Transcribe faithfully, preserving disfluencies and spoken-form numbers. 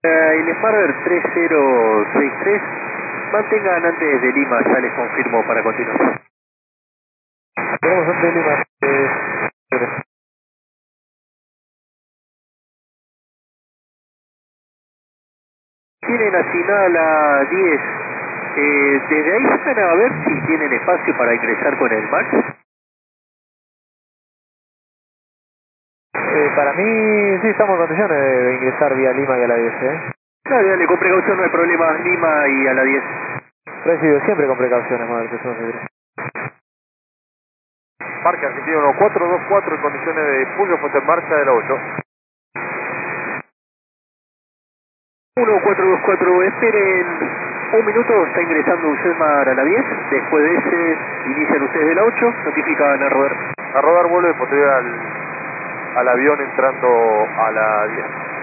Uh, Ilemar tres cero seis tres, mantengan antes de Lima, ya les confirmo para continuar. Tenemos antes de Lima. Eh, Tienen asignada la diez, eh, desde ahí van a ver si tienen espacio para ingresar con el Max. eh, para mí, sí, estamos en condiciones de, de ingresar vía Lima y a la diez, ¿eh? Dale, dale, con precaución, no hay problema, Lima y a la diez. Recibido siempre con precauciones, madre, que somos libres. Marca Argentina uno cuatro dos cuatro en condiciones de impulso, puesta en marcha de la ocho. uno cuatro dos cuatro, esperen un minuto, está ingresando un Selmar a la diez, después de ese inician ustedes de la ocho, notifican a rodar. A rodar vuelo y posterior al, al avión entrando a la diez.